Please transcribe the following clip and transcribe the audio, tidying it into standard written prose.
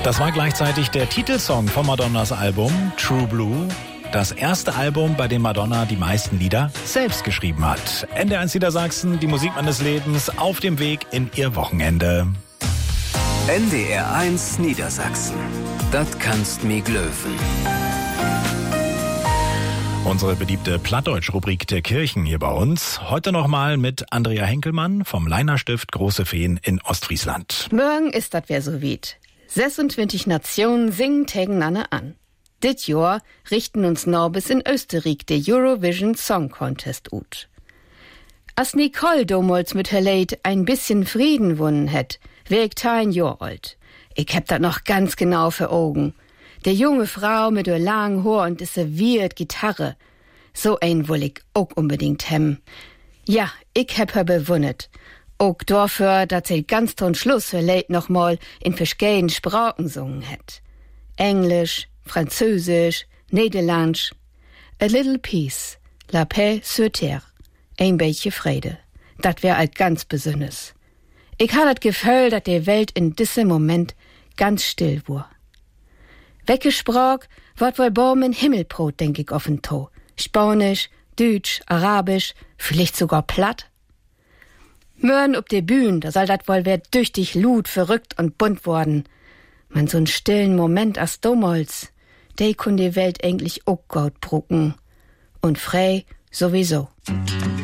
Das war gleichzeitig der Titelsong von Madonnas Album True Blue. Das erste Album, bei dem Madonna die meisten Lieder selbst geschrieben hat. NDR1 Niedersachsen, die Musik meines Lebens, auf dem Weg in ihr Wochenende. NDR1 Niedersachsen. Das kannst mi glöwen. Unsere beliebte Plattdeutsch-Rubrik der Kirchen hier bei uns. Heute nochmal mit Andrea Henkelmann vom Leinerstift Große Feen in Ostfriesland. Morgen ist dat wer so weit. 26 Nationen singen tegeinander an. Dit Jahr richten uns noch bis in Österreich der Eurovision Song Contest ut. Als Nicole damals mit her Lied ein bisschen Frieden wunnen hätt, wär ich 10 Jahr alt. Ich hab dat noch ganz genau vor Augen. Der junge Frau mit der langen Haar und diese weird Gitarre. So ein will ich auch unbedingt hem. Ja, ich hab her bewunnet. Auch dafür, dass sie ganz zum Schluss her Lied noch mal in verschiedenen Sprachen sungen hätt. Englisch, Französisch, Niederländisch. A little peace, la paix sur terre. Ein bisschen Friede. Dat wär all ganz Besonnes. Ich ha das Gefühl, dass die Welt in diesem Moment ganz still war. Weggesprochen wird wohl Baum in Himmelbrot, denk ich auf den To. Spanisch, Deutsch, Arabisch, vielleicht sogar platt. Mörn ob de Bühn, da soll dat wohl wer tüchtig lud, verrückt und bunt worden. Man so'n stillen Moment as damals, de kun die Welt eigentlich auch gut brucken. Und frei sowieso.